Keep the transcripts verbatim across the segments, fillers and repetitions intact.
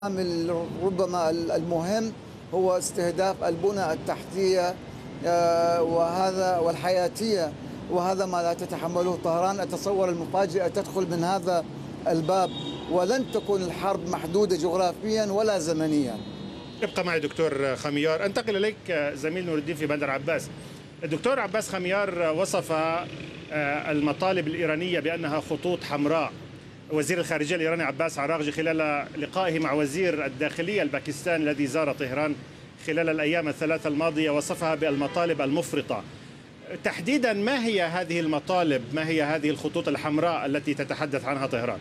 العامل ربما المهم هو استهداف البنى التحتية آه، وهذا والحياتية، وهذا ما لا تتحمله طهران. أتصور المفاجأة تدخل من هذا الباب، ولن تكون الحرب محدودة جغرافيا ولا زمنيا. ابقى معي دكتور خميار. انتقل إليك زميل نور الدين في بندر عباس. الدكتور عباس خميار وصف المطالب الإيرانية بأنها خطوط حمراء. وزير الخارجية الإيراني عباس عراغجي خلال لقائه مع وزير الداخلية الباكستاني الذي زار طهران خلال الأيام الثلاثة الماضية وصفها بالمطالب المفرطة. تحديدا ما هي هذه المطالب؟ ما هي هذه الخطوط الحمراء التي تتحدث عنها طهران؟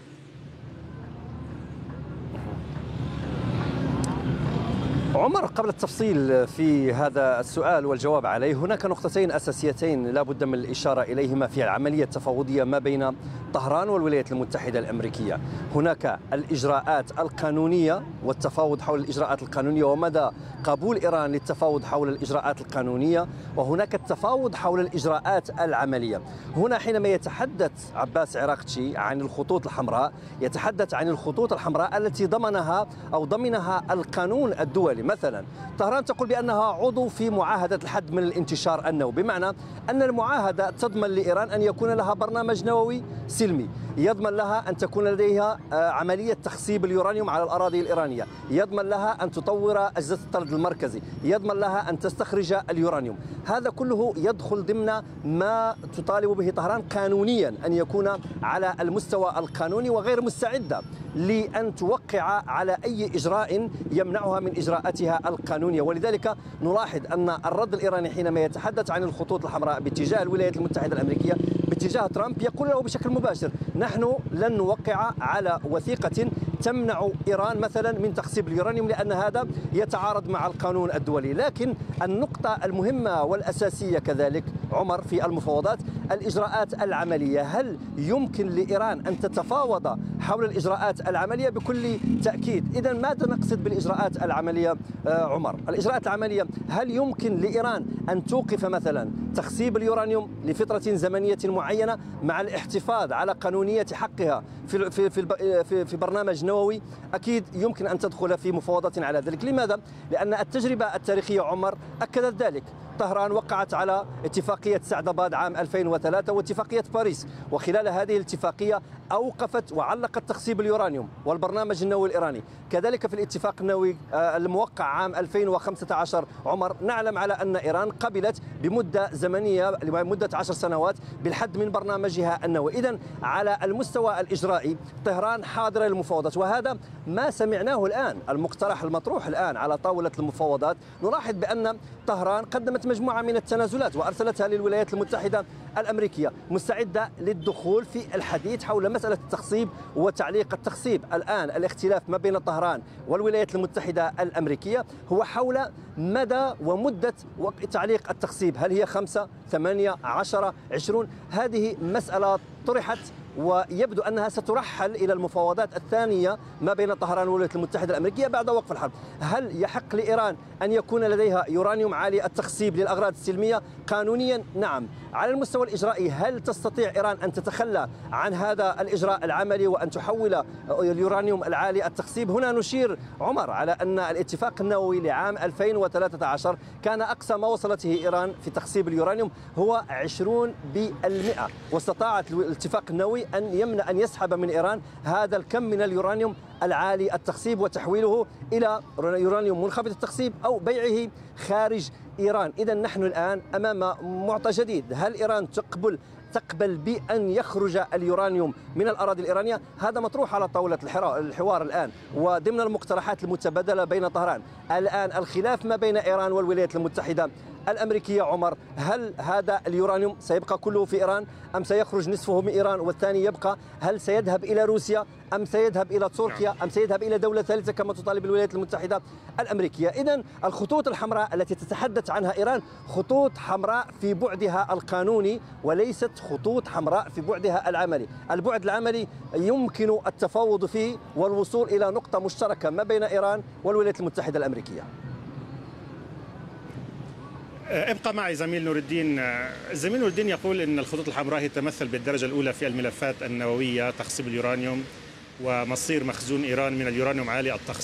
عمر، قبل التفصيل في هذا السؤال والجواب عليه، هناك نقطتين أساسيتين لا بد من الإشارة إليهما في العملية التفاوضية ما بين طهران والولايات المتحدة الأمريكية. هناك الإجراءات القانونية والتفاوض حول الإجراءات القانونية ومدى قبول إيران للتفاوض حول الإجراءات القانونية، وهناك التفاوض حول الإجراءات العملية. هنا حينما يتحدث عباس عراغجي عن الخطوط الحمراء، يتحدث عن الخطوط الحمراء التي ضمنها أو ضمنها القانون الدولي. مثلا طهران تقول بأنها عضو في معاهدة الحد من الانتشار النووي، بمعنى أن المعاهدة تضمن لإيران أن يكون لها برنامج نووي سلمي، يضمن لها أن تكون لديها عملية تخصيب اليورانيوم على الأراضي الإيرانية، يضمن لها أن تطور أجهزة الطرد المركزي، يضمن لها أن تستخرج اليورانيوم. هذا كله يدخل ضمن ما تطالب به طهران قانونيا أن يكون على المستوى القانوني، وغير مستعدة لأن توقع على أي إجراء يمنعها من إجراءاتها القانونية. ولذلك نلاحظ أن الرد الإيراني حينما يتحدث عن الخطوط الحمراء باتجاه الولايات المتحدة الأمريكية باتجاه ترامب يقول له بشكل مباشر: نحن لن نوقع على وثيقة تمنع إيران مثلا من تخصيب اليورانيوم، لأن هذا يتعارض مع القانون الدولي. لكن النقطة المهمة والأساسية كذلك عمر في المفاوضات الإجراءات العملية. هل يمكن لإيران أن تتفاوض حول الإجراءات العملية؟ بكل تأكيد. إذن ماذا نقصد بالإجراءات العملية عمر؟ الإجراءات العملية، هل يمكن لإيران أن توقف مثلا تخصيب اليورانيوم لفترة زمنية معينة مع الاحتفاظ على قانونية حقها في في في في برنامج نووي؟ أكيد يمكن أن تدخل في مفاوضات على ذلك. لماذا؟ لأن التجربة التاريخية عمر أكدت ذلك. طهران وقعت على اتفاقية سعداباد عام ألفين وثلاثة واتفاقية باريس، وخلال هذه الاتفاقية أوقفت وعلقت تخصيب اليورانيوم والبرنامج النووي الإيراني. كذلك في الاتفاق النووي الموقع عام ألفين وخمسة عشر عمر نعلم على أن إيران قبلت بمدة زمنية لمدة عشر سنوات بالحد من برنامجها النووي. إذن على المستوى الإجرائي طهران حاضرة للمفاوضات، وهذا ما سمعناه الآن. المقترح المطروح الآن على طاولة المفاوضات، نلاحظ بأن طهران قدمت مجموعة من التنازلات وأرسلتها للولايات المتحدة الأمريكية، مستعدة للدخول في الحديث حول مسألة التخصيب وتعليق التخصيب. الآن الاختلاف ما بين طهران والولايات المتحدة الأمريكية هو حول مدى ومدة تعليق التخصيب، هل هي خمسة، ثمانية، عشرة، عشرون؟ هذه مسألة طرحت ويبدو أنها سترحل إلى المفاوضات الثانية ما بين طهران والولايات المتحدة الأمريكية بعد وقف الحرب. هل يحق لإيران أن يكون لديها يورانيوم عالي التخصيب للأغراض السلمية؟ قانونيا نعم. على المستوى الإجرائي، هل تستطيع إيران أن تتخلى عن هذا الإجراء العملي وأن تحول اليورانيوم العالي التخصيب؟ هنا نشير عمر على أن الاتفاق النووي لعام ألفين وثلاثة عشر كان أقصى ما وصلته إيران في تخصيب اليورانيوم هو عشرين بالمئة، واستطاعت الاتفاق النووي أن يمنع أن يسحب من إيران هذا الكم من اليورانيوم العالي التخصيب وتحويله إلى يورانيوم منخفض التخصيب أو بيعه خارج إيران. إذا نحن الآن أمام معطى جديد. هل إيران تقبل تقبل بأن يخرج اليورانيوم من الأراضي الإيرانية؟ هذا مطروح على طاولة الحوار الآن وضمن المقترحات المتبادلة بين طهران. الآن الخلاف ما بين إيران والولايات المتحدة الأمريكية عمر، هل هذا اليورانيوم سيبقى كله في إيران أم سيخرج نصفه من إيران والثاني يبقى؟ هل سيذهب إلى روسيا أم سيذهب إلى تركيا أم سيذهب إلى دولة ثالثة كما تطالب الولايات المتحدة الأمريكية؟ إذن الخطوط الحمراء التي تتحدث عنها إيران خطوط حمراء في بعدها القانوني وليست خطوط حمراء في بعدها العملي. البعد العملي يمكن التفاوض فيه والوصول إلى نقطة مشتركة ما بين إيران والولايات المتحدة الأمريكية. ابقى معي زميل نور الدين. زميل نور الدين يقول ان الخطوط الحمراء هي تمثل بالدرجه الاولى في الملفات النوويه، تخصيب اليورانيوم، ومصير مخزون إيران من اليورانيوم عالي التخصيص